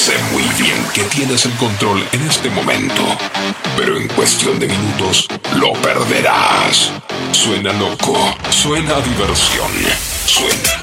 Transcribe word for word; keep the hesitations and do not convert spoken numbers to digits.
Sé muy bien que tienes el control en este momento, pero en cuestión de minutos lo perderás. Suena loco, suena a diversión, suena